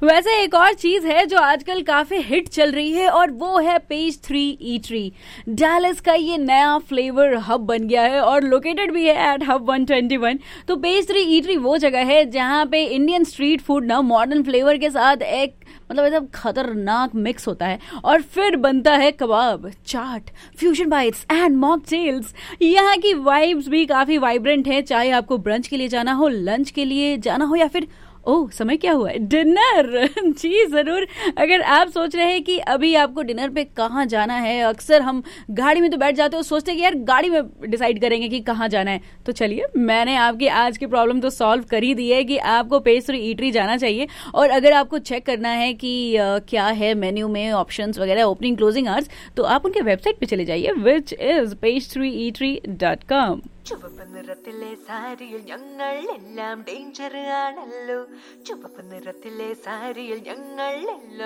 वैसे एक और चीज है जो आजकल काफी हिट चल रही है और वो है पेज 3 ईटरी। डैलस का ये नया फ्लेवर हब बन गया है और लोकेटेड भी है एट हब 121। तो पेज 3 ईटरी वो जगह है जहाँ पे इंडियन स्ट्रीट फूड ना मॉडर्न फ्लेवर के साथ एक मतलब एकदम खतरनाक मिक्स होता है और फिर बनता है कबाब, चाट, फ्यूजन बाइट्स एंड मॉकटेल्स। यहाँ की वाइब्स भी काफी वाइब्रेंट है, चाहे आपको ब्रंच के लिए जाना हो, लंच के लिए जाना हो या फिर ओह समय क्या हुआ है, डिनर। जी जरूर। अगर आप सोच रहे हैं कि अभी आपको डिनर पे कहाँ जाना है, अक्सर हम गाड़ी में तो बैठ जाते हो, सोचते हैं कि यार गाड़ी में डिसाइड करेंगे कि कहाँ जाना है। तो चलिए मैंने आपकी आज की प्रॉब्लम तो सॉल्व कर ही दी है कि आपको पेज 3 ईटरी जाना चाहिए। और अगर आपको चेक करना है कि क्या है मेन्यू में ऑप्शंस वगैरह, ओपनिंग क्लोजिंग आवर्स, तो आप उनके वेबसाइट पे चले जाइए विच इज page3eatery.com। ചുവപ്പ് നിറത്തിലെ സാരിയിൽ ഞങ്ങൾ എല്ലാം ഡേഞ്ചർ ആണല്ലോ ചുവപ്പ് നിറത്തിലെ സാരിയിൽ ഞങ്ങൾ എല്ലാം